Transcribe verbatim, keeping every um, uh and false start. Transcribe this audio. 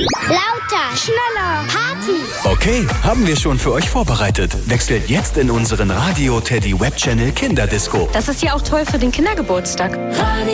Lauter, schneller, Party. Okay, haben wir schon für euch vorbereitet. Wechselt jetzt in unseren Radio Teddy Webchannel Kinderdisco. Das ist ja auch toll für den Kindergeburtstag. Radio